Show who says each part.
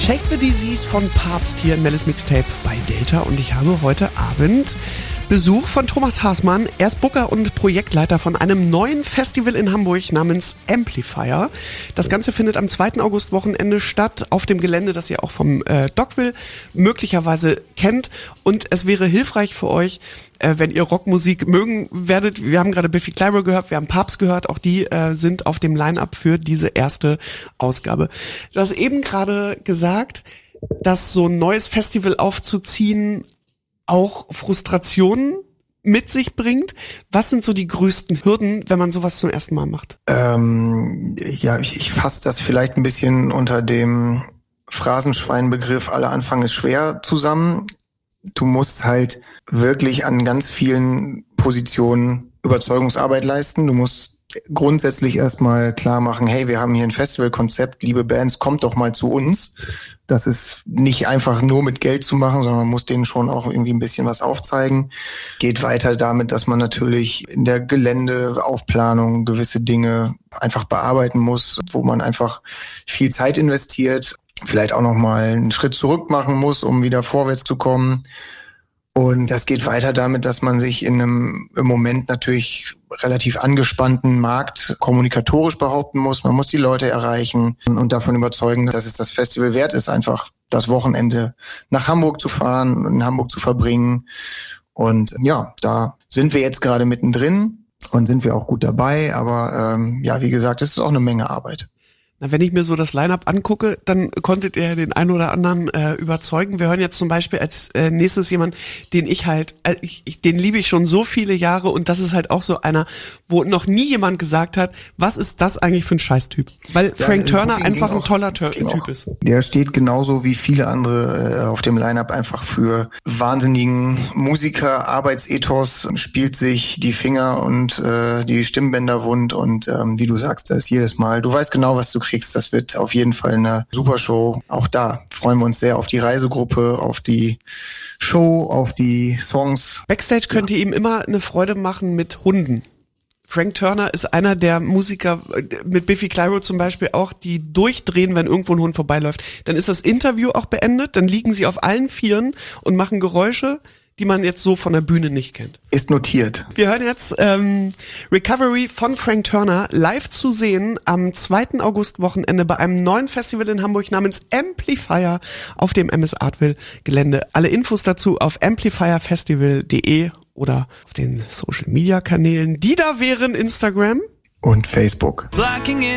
Speaker 1: Shake the Disease von Papst hier in Mellis Mixtape bei Delta und ich habe heute Abend Besuch von Thomas Haßmann. Er ist Booker und Projektleiter von einem neuen Festival in Hamburg namens Amplifier. Das Ganze findet am 2. August-Wochenende statt auf dem Gelände, das ihr auch vom Dockville möglicherweise kennt. Und es wäre hilfreich für euch, wenn ihr Rockmusik mögen werdet. Wir haben gerade Biffy Clyro gehört, wir haben Papst gehört. Auch die sind auf dem Line-Up für diese erste Ausgabe. Du hast eben gerade gesagt, dass so ein neues Festival aufzuziehen auch Frustrationen mit sich bringt. Was sind so die größten Hürden, wenn man sowas zum ersten Mal macht?
Speaker 2: Ich fasse das vielleicht ein bisschen unter dem Phrasenschwein-Begriff aller Anfang ist schwer zusammen. Du musst halt wirklich an ganz vielen Positionen Überzeugungsarbeit leisten. Du musst grundsätzlich erstmal klar machen, hey, wir haben hier ein Festivalkonzept, liebe Bands, kommt doch mal zu uns. Das ist nicht einfach nur mit Geld zu machen, sondern man muss denen schon auch irgendwie ein bisschen was aufzeigen. Geht weiter damit, dass man natürlich in der Geländeaufplanung gewisse Dinge einfach bearbeiten muss, wo man einfach viel Zeit investiert, vielleicht auch noch mal einen Schritt zurück machen muss, um wieder vorwärts zu kommen. Und das geht weiter damit, dass man sich in einem im Moment natürlich relativ angespannten Markt kommunikatorisch behaupten muss. Man muss die Leute erreichen und davon überzeugen, dass es das Festival wert ist, einfach das Wochenende nach Hamburg zu fahren, in Hamburg zu verbringen. Und ja, da sind wir jetzt gerade mittendrin und sind wir auch gut dabei. Aber wie gesagt, es ist auch eine Menge Arbeit.
Speaker 1: Wenn ich mir so das Line-Up angucke, dann konntet ihr den einen oder anderen überzeugen. Wir hören jetzt zum Beispiel als nächstes jemand, den ich halt, den liebe ich schon so viele Jahre und das ist halt auch so einer, wo noch nie jemand gesagt hat, was ist das eigentlich für ein Scheißtyp? Weil Frank Turner einfach ein toller Typ ist.
Speaker 2: Der steht genauso wie viele andere auf dem Line-Up einfach für wahnsinnigen Musiker, Arbeitsethos, spielt sich die Finger und die Stimmbänder wund und wie du sagst, das ist jedes Mal, du weißt genau, was du kriegst. Das wird auf jeden Fall eine super Show. Auch da freuen wir uns sehr auf die Reisegruppe, auf die Show, auf die Songs.
Speaker 1: Backstage könnt ihr ihm immer eine Freude machen mit Hunden. Frank Turner ist einer der Musiker, mit Biffy Clyro zum Beispiel auch, die durchdrehen, wenn irgendwo ein Hund vorbeiläuft. Dann ist das Interview auch beendet, dann liegen sie auf allen Vieren und machen Geräusche, die man jetzt so von der Bühne nicht kennt.
Speaker 2: Ist notiert.
Speaker 1: Wir hören jetzt Recovery von Frank Turner live zu sehen am 2. August-Wochenende bei einem neuen Festival in Hamburg namens Amplifier auf dem MS Artville Gelände. Alle Infos dazu auf amplifierfestival.de oder auf den Social-Media-Kanälen, die da wären Instagram
Speaker 2: und Facebook.